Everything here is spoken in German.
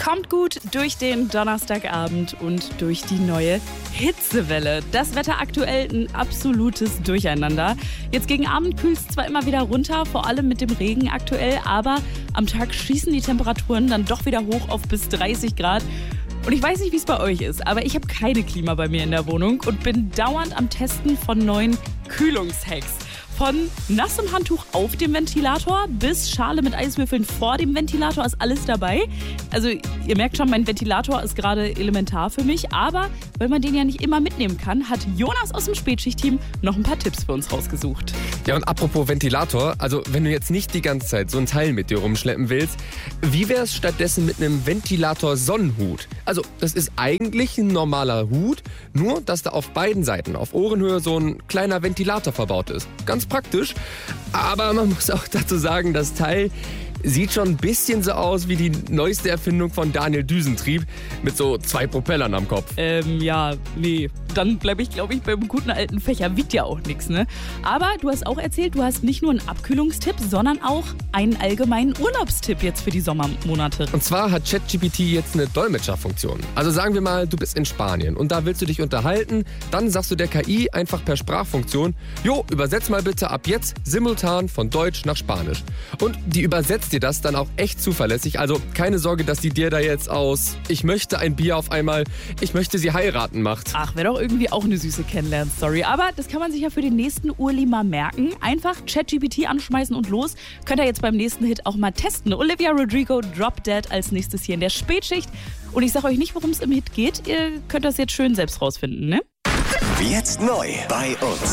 Kommt gut durch den Donnerstagabend und durch die neue Hitzewelle. Das Wetter aktuell ein absolutes Durcheinander. Jetzt gegen Abend kühlt es zwar immer wieder runter, vor allem mit dem Regen aktuell, aber am Tag schießen die Temperaturen dann doch wieder hoch auf bis 30 Grad. Und ich weiß nicht, wie es bei euch ist, aber ich habe keine Klima bei mir in der Wohnung und bin dauernd am Testen von neuen Kühlungshacks. Von nassem Handtuch auf dem Ventilator bis Schale mit Eiswürfeln vor dem Ventilator ist alles dabei. Also ihr merkt schon, mein Ventilator ist gerade elementar für mich. Aber weil man den ja nicht immer mitnehmen kann, hat Jonas aus dem Spätschicht-Team noch ein paar Tipps für uns rausgesucht. Ja, und apropos Ventilator, also wenn du jetzt nicht die ganze Zeit so ein Teil mit dir rumschleppen willst, wie wäre es stattdessen mit einem Ventilator-Sonnenhut? Also das ist eigentlich ein normaler Hut, nur dass da auf beiden Seiten auf Ohrenhöhe so ein kleiner Ventilator verbaut ist. Ganz praktisch, aber man muss auch dazu sagen, das Teil sieht schon ein bisschen so aus wie die neueste Erfindung von Daniel Düsentrieb mit so 2 Propellern am Kopf. Dann bleibe ich, glaube ich, beim guten alten Fächer. Wiegt ja auch nichts, ne? Aber du hast auch erzählt, du hast nicht nur einen Abkühlungstipp, sondern auch einen allgemeinen Urlaubstipp jetzt für die Sommermonate. Und zwar hat ChatGPT jetzt eine Dolmetscherfunktion. Also sagen wir mal, du bist in Spanien und da willst du dich unterhalten, dann sagst du der KI einfach per Sprachfunktion, jo, übersetz mal bitte ab jetzt simultan von Deutsch nach Spanisch. Und die übersetzt dir das dann auch echt zuverlässig. Also keine Sorge, dass die dir da jetzt aus ich möchte ein Bier auf einmal, ich möchte sie heiraten macht. Ach, wäre doch irgendwie auch eine süße Kennenlern-Story. Aber das kann man sich ja für den nächsten Urli mal merken. Einfach ChatGPT anschmeißen und los. Könnt ihr jetzt beim nächsten Hit auch mal testen. Olivia Rodrigo, Drop Dead als nächstes hier in der Spätschicht. Und ich sage euch nicht, worum es im Hit geht. Ihr könnt das jetzt schön selbst rausfinden, ne? Jetzt neu bei uns.